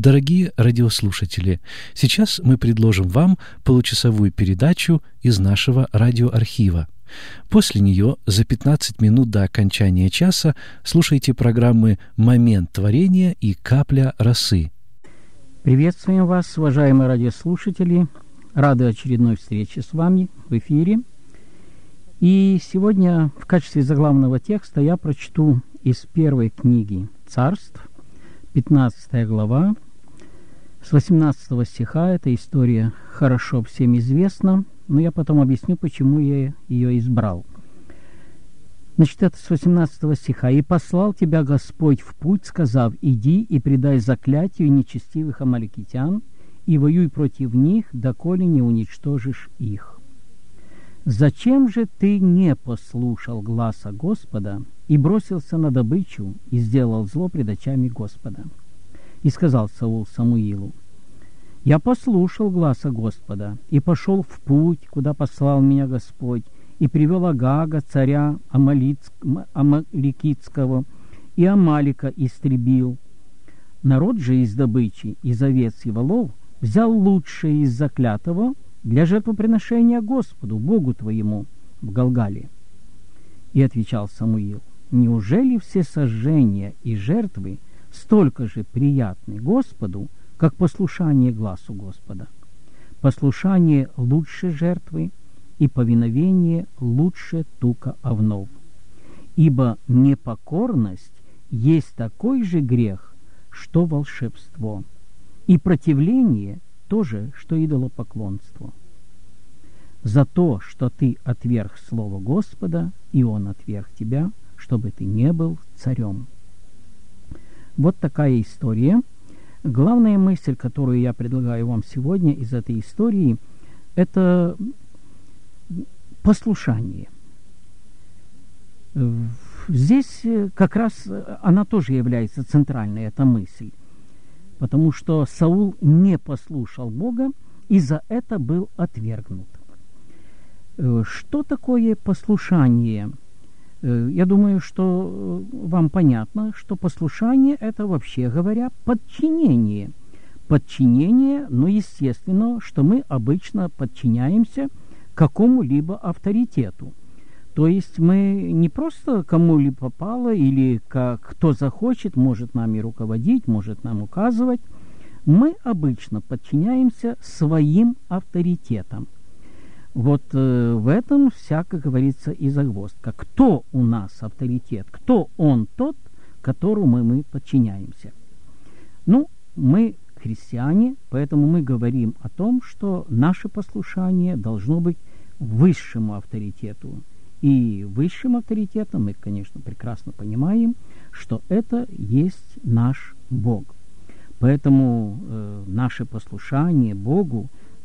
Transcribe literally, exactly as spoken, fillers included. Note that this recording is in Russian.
Дорогие радиослушатели, сейчас мы предложим вам получасовую передачу из нашего радиоархива. После нее за пятнадцать минут до окончания часа слушайте программы «Момент творения» и «Капля росы». Приветствуем вас, уважаемые радиослушатели. Рады очередной встрече с вами в эфире. И сегодня в качестве заглавного текста я прочту из первой книги «Царств», пятнадцатая глава, с восемнадцатого стиха. Эта история хорошо всем известна, но я потом объясню, почему я ее избрал. Значит, это с восемнадцатого стиха. «И послал тебя Господь в путь, сказав, иди и предай заклятию нечестивых амаликитян, и воюй против них, доколе не уничтожишь их. Зачем же ты не послушал гласа Господа и бросился на добычу и сделал зло пред очами Господа? И сказал Саул Самуилу: я послушал гласа Господа и пошел в путь, куда послал меня Господь, и привел Агага, царя Амаликитского, и Амалика истребил. Народ же из добычи, из овец и волов, взял лучшее из заклятого для жертвоприношения Господу, Богу твоему, в Галгале. И отвечал Самуил: неужели все сожжения и жертвы столько же приятны Господу, как послушание гласу Господа? Послушание лучше жертвы, и повиновение лучше тука овнов. Ибо непокорность есть такой же грех, что волшебство, и противление тоже, что идолопоклонство. За то, что ты отверг слово Господа, и Он отверг тебя, чтобы ты не был царем». Вот такая история. Главная мысль, которую я предлагаю вам сегодня из этой истории, это послушание. Здесь как раз она тоже является центральной, эта мысль. Потому что Саул не послушал Бога и за это был отвергнут. Что такое послушание? Я думаю, что вам понятно, что послушание – это, вообще говоря, подчинение. Подчинение, но естественно, что мы обычно подчиняемся какому-либо авторитету. То есть мы не просто кому-либо попало, или как, кто захочет, может нами руководить, может нам указывать. Мы обычно подчиняемся своим авторитетам. Вот э, в этом вся, как говорится, и загвоздка. Кто у нас авторитет? Кто он тот, которому мы подчиняемся? Ну, мы христиане, поэтому мы говорим о том, что наше послушание должно быть высшему авторитету. И высшим авторитетом мы, конечно, прекрасно понимаем, что это есть наш Бог. Поэтому э, наше послушание Богу